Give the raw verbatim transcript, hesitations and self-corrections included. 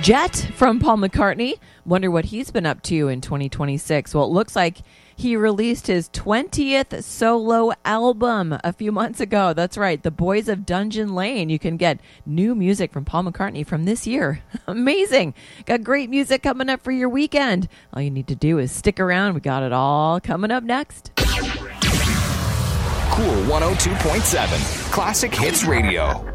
Jet from Paul McCartney. Wonder what he's been up to in twenty twenty-six. Well, it looks like he released his twentieth solo album a few months ago. That's right, The Boys of Dungeon Lane. You can get new music from Paul McCartney from this year. Amazing. Got great music coming up for your weekend. All you need to do is stick around. We got it all coming up next. Cool one oh two point seven, Classic Hits Radio.